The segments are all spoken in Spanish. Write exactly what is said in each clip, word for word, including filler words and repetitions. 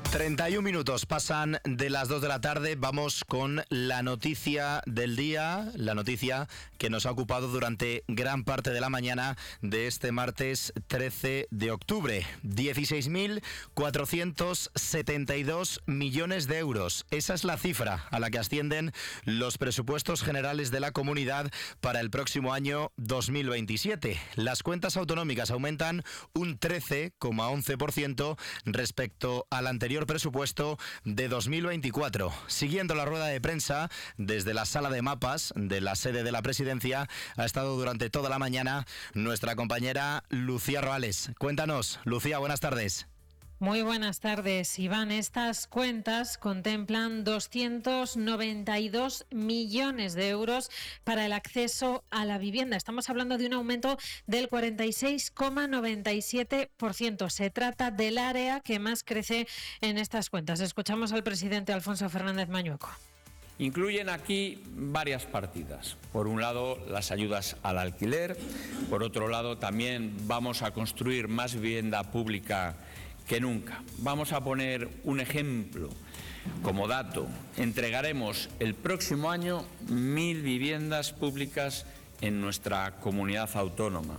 treinta y un minutos pasan de las dos de la tarde. Vamos con la noticia del día, la noticia que nos ha ocupado durante gran parte de la mañana de este martes trece de octubre. dieciséis mil cuatrocientos setenta y dos millones de euros. Esa es la cifra a la que ascienden los presupuestos generales de la comunidad para el próximo año dos mil veintisiete. Las cuentas autonómicas aumentan un trece coma once por ciento respecto al anterior presupuesto de dos mil veinticuatro. Siguiendo la rueda de prensa desde la sala de mapas de la sede de la presidencia, ha estado durante toda la mañana nuestra compañera Lucía Roales. Cuéntanos, Lucía, buenas tardes. Muy buenas tardes, Iván. Estas cuentas contemplan doscientos noventa y dos millones de euros para el acceso a la vivienda. Estamos hablando de un aumento del cuarenta y seis coma noventa y siete por ciento. Se trata del área que más crece en estas cuentas. Escuchamos al presidente Alfonso Fernández Mañueco. Incluyen aquí varias partidas. Por un lado, las ayudas al alquiler. Por otro lado, también vamos a construir más vivienda pública que nunca. Vamos a poner un ejemplo como dato. Entregaremos el próximo año mil viviendas públicas en nuestra comunidad autónoma.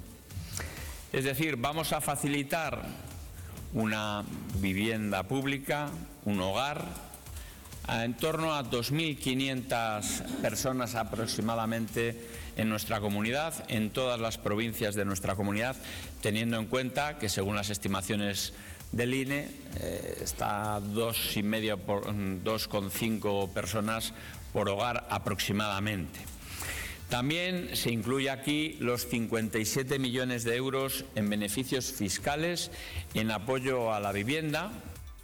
Es decir, vamos a facilitar una vivienda pública, un hogar, a en torno a dos mil quinientas personas aproximadamente en nuestra comunidad, en todas las provincias de nuestra comunidad, teniendo en cuenta que según las estimaciones del I N E eh, está dos y medio por dos coma cinco personas por hogar aproximadamente. También se incluye aquí los cincuenta y siete millones de euros en beneficios fiscales en apoyo a la vivienda.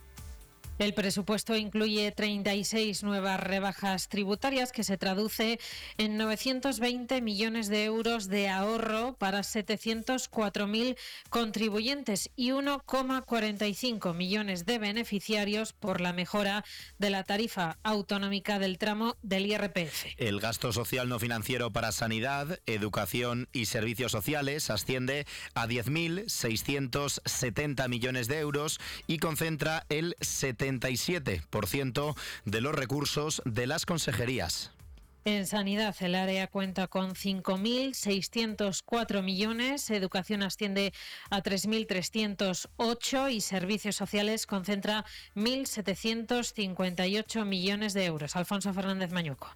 El presupuesto incluye treinta y seis nuevas rebajas tributarias que se traduce en novecientos veinte millones de euros de ahorro para setecientos cuatro mil contribuyentes y uno coma cuarenta y cinco millones de beneficiarios por la mejora de la tarifa autonómica del tramo del I R P F. El gasto social no financiero para sanidad, educación y servicios sociales asciende a diez mil seiscientos setenta millones de euros y concentra el setenta y siete por ciento de los recursos de las consejerías. En sanidad, el área cuenta con cinco mil seiscientos cuatro millones, educación asciende a tres mil trescientos ocho y servicios sociales concentra mil setecientos cincuenta y ocho millones de euros. Alfonso Fernández Mañueco.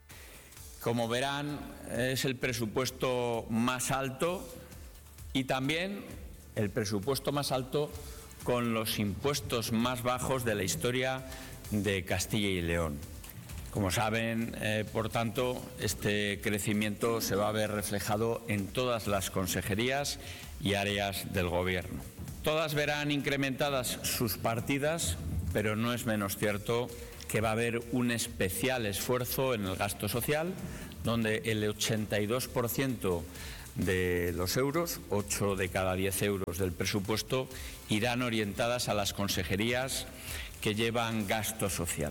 Como verán, es el presupuesto más alto y también el presupuesto más alto con los impuestos más bajos de la historia de Castilla y León. Como saben, eh, por tanto, este crecimiento se va a ver reflejado en todas las consejerías y áreas del Gobierno. Todas verán incrementadas sus partidas, pero no es menos cierto que va a haber un especial esfuerzo en el gasto social, donde el ochenta y dos por ciento de los euros, ocho de cada diez euros del presupuesto, irán orientadas a las consejerías que llevan gasto social.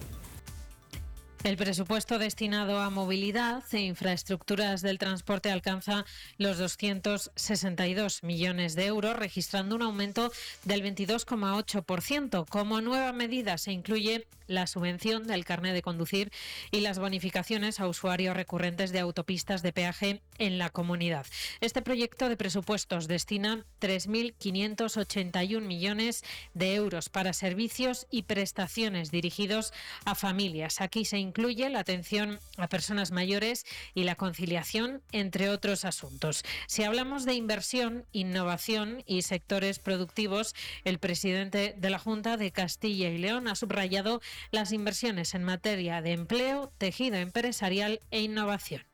El presupuesto destinado a movilidad e infraestructuras del transporte alcanza los doscientos sesenta y dos millones de euros, registrando un aumento del veintidós coma ocho por ciento. Como nueva medida se incluye la subvención del carné de conducir y las bonificaciones a usuarios recurrentes de autopistas de peaje en la comunidad. Este proyecto de presupuestos destina tres mil quinientos ochenta y un millones de euros para servicios y prestaciones dirigidos a familias. Aquí se incluye Incluye la atención a personas mayores y la conciliación, entre otros asuntos. Si hablamos de inversión, innovación y sectores productivos, el presidente de la Junta de Castilla y León ha subrayado las inversiones en materia de empleo, tejido empresarial e innovación.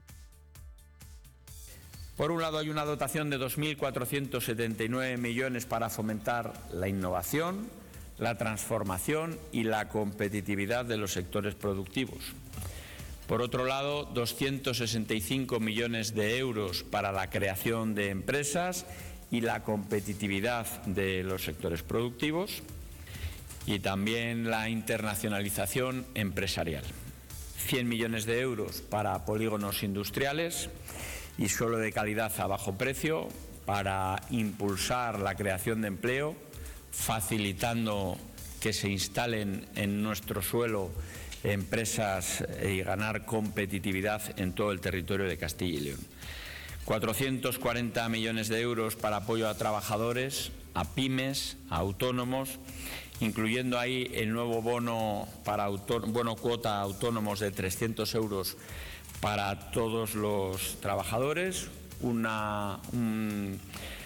Por un lado, hay una dotación de dos mil cuatrocientos setenta y nueve millones para fomentar la innovación, la transformación y la competitividad de los sectores productivos. Por otro lado, doscientos sesenta y cinco millones de euros para la creación de empresas y la competitividad de los sectores productivos y también la internacionalización empresarial. cien millones de euros para polígonos industriales y suelo de calidad a bajo precio para impulsar la creación de empleo, facilitando que se instalen en nuestro suelo empresas y ganar competitividad en todo el territorio de Castilla y León. cuatrocientos cuarenta millones de euros para apoyo a trabajadores, a pymes, a autónomos, incluyendo ahí el nuevo bono, para bono cuota autónomos de trescientos euros para todos los trabajadores, una, un,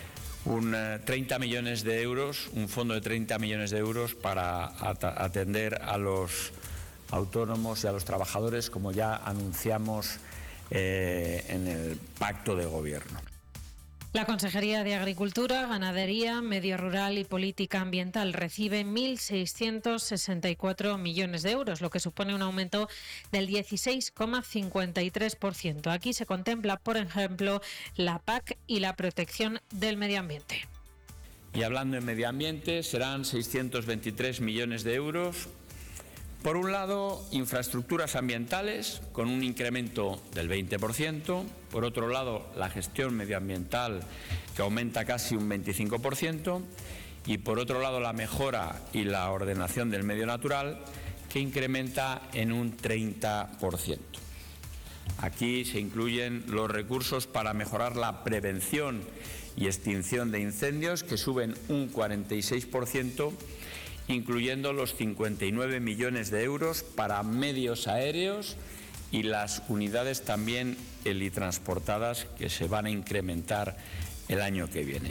un treinta millones de euros, un fondo de treinta millones de euros para atender a los autónomos y a los trabajadores, como ya anunciamos eh, en el pacto de gobierno. La Consejería de Agricultura, Ganadería, Medio Rural y Política Ambiental recibe mil seiscientos sesenta y cuatro millones de euros, lo que supone un aumento del dieciséis coma cincuenta y tres por ciento. Aquí se contempla, por ejemplo, la P A C y la protección del medio ambiente. Y hablando en medio ambiente, serán seiscientos veintitrés millones de euros. Por un lado, infraestructuras ambientales, con un incremento del veinte por ciento. Por otro lado, la gestión medioambiental, que aumenta casi un veinticinco por ciento. Y por otro lado, la mejora y la ordenación del medio natural, que incrementa en un treinta por ciento. Aquí se incluyen los recursos para mejorar la prevención y extinción de incendios, que suben un cuarenta y seis por ciento, incluyendo los cincuenta y nueve millones de euros para medios aéreos y las unidades también helitransportadas, que se van a incrementar el año que viene.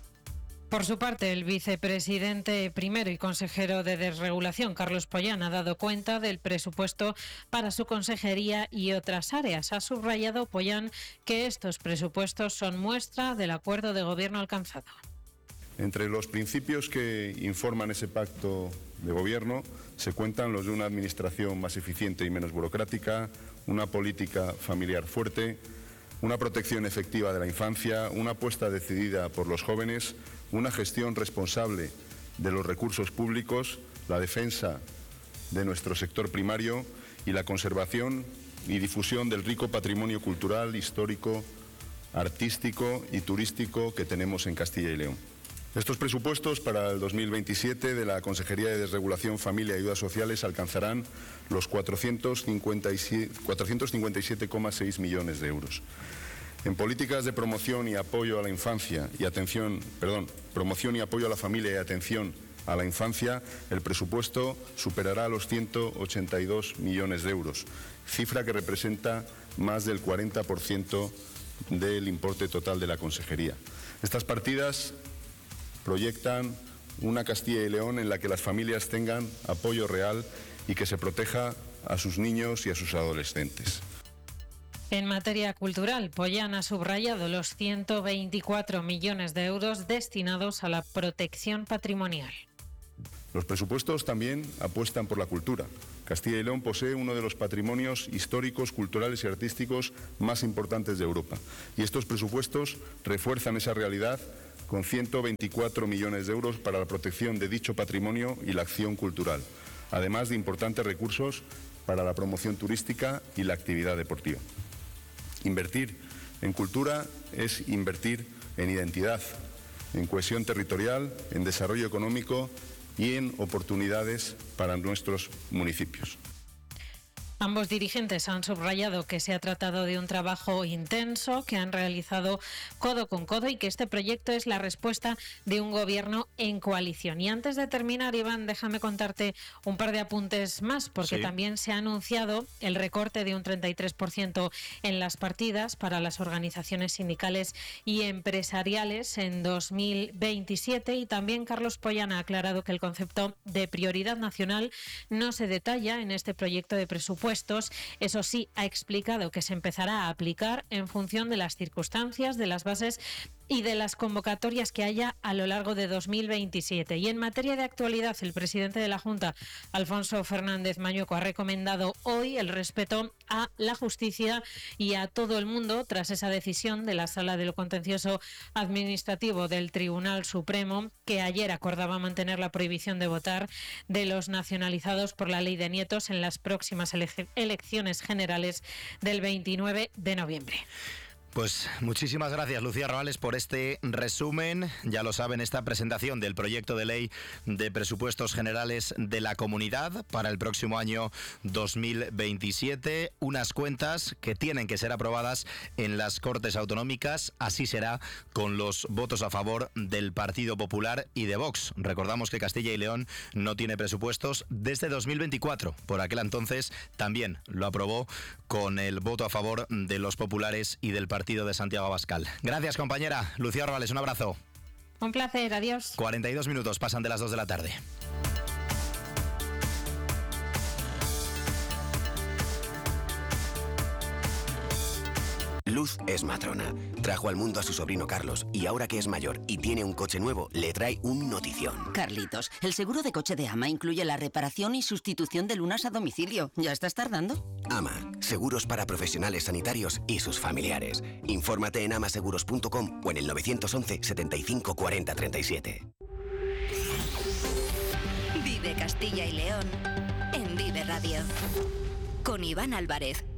Por su parte, el vicepresidente primero y consejero de Desregulación, Carlos Pollán, ha dado cuenta del presupuesto para su consejería y otras áreas. Ha subrayado Pollán que estos presupuestos son muestra del acuerdo de gobierno alcanzado. Entre los principios que informan ese pacto de gobierno se cuentan los de una administración más eficiente y menos burocrática, una política familiar fuerte, una protección efectiva de la infancia, una apuesta decidida por los jóvenes, una gestión responsable de los recursos públicos, la defensa de nuestro sector primario y la conservación y difusión del rico patrimonio cultural, histórico, artístico y turístico que tenemos en Castilla y León. Estos presupuestos para el dos mil veintisiete de la Consejería de Desregulación, Familia y Ayudas Sociales alcanzarán los cuatrocientos cincuenta y siete coma seis millones de euros. En políticas de promoción y apoyo a la infancia y atención, perdón, promoción y apoyo a la familia y atención a la infancia, el presupuesto superará los ciento ochenta y dos millones de euros, cifra que representa más del cuarenta por ciento del importe total de la Consejería. Estas partidas proyectan una Castilla y León en la que las familias tengan apoyo real y que se proteja a sus niños y a sus adolescentes. En materia cultural, Pollán ha subrayado los ciento veinticuatro millones de euros destinados a la protección patrimonial. Los presupuestos también apuestan por la cultura. Castilla y León posee uno de los patrimonios históricos, culturales y artísticos más importantes de Europa. Y estos presupuestos refuerzan esa realidad con ciento veinticuatro millones de euros para la protección de dicho patrimonio y la acción cultural, además de importantes recursos para la promoción turística y la actividad deportiva. Invertir en cultura es invertir en identidad, en cohesión territorial, en desarrollo económico y en oportunidades para nuestros municipios. Ambos dirigentes han subrayado que se ha tratado de un trabajo intenso que han realizado codo con codo y que este proyecto es la respuesta de un gobierno en coalición. Y antes de terminar, Iván, déjame contarte un par de apuntes más, porque sí. También se ha anunciado el recorte de un treinta y tres por ciento en las partidas para las organizaciones sindicales y empresariales en dos mil veintisiete, y también Carlos Pollán ha aclarado que el concepto de prioridad nacional no se detalla en este proyecto de presupuesto. Eso sí, ha explicado que se empezará a aplicar en función de las circunstancias, de las bases y de las convocatorias que haya a lo largo de dos mil veintisiete. Y en materia de actualidad, el presidente de la Junta, Alfonso Fernández Mañueco, ha recomendado hoy el respeto a la justicia y a todo el mundo tras esa decisión de la Sala de lo Contencioso Administrativo del Tribunal Supremo, que ayer acordaba mantener la prohibición de votar de los nacionalizados por la ley de nietos en las próximas ele- elecciones generales del veintinueve de noviembre. Pues muchísimas gracias, Lucía Rabales, por este resumen. Ya lo saben, esta presentación del proyecto de ley de presupuestos generales de la comunidad para el próximo año dos mil veintisiete. Unas cuentas que tienen que ser aprobadas en las Cortes Autonómicas. Así será con los votos a favor del Partido Popular y de Vox. Recordamos que Castilla y León no tiene presupuestos desde dos mil veinticuatro. Por aquel entonces también lo aprobó con el voto a favor de los populares y del Partido de Santiago Abascal. Gracias, compañera. Lucía Rabales, un abrazo. Un placer, adiós. cuarenta y dos minutos pasan de las dos de la tarde. Luz es matrona. Trajo al mundo a su sobrino Carlos y ahora que es mayor y tiene un coche nuevo, le trae un notición. Carlitos, el seguro de coche de Ama incluye la reparación y sustitución de lunas a domicilio. ¿Ya estás tardando? Ama, seguros para profesionales sanitarios y sus familiares. Infórmate en amaseguros punto com o en el nueve once, setenta y cinco, cuarenta, treinta y siete. Vive Castilla y León en Vive Radio. Con Iván Álvarez.